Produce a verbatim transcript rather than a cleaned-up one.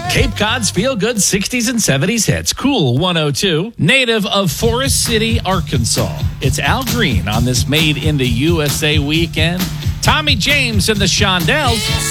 Cape Cod's feel-good sixties and seventies hits. Cool one oh two. Native of Forest City, Arkansas. It's Al Green on this Made in the U S A weekend. Tommy James and the Shondells.